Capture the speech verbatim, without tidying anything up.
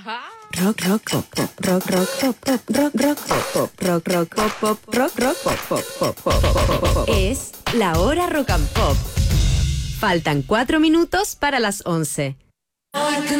Rock, rock, pop, pop, rock, rock, pop, pop, rock, rock, pop, pop, rock, rock, pop, pop, rock, rock, pop, pop, pop, pop, pop, pop, pop. Es la hora rock and pop. Faltan cuatro minutos para las once.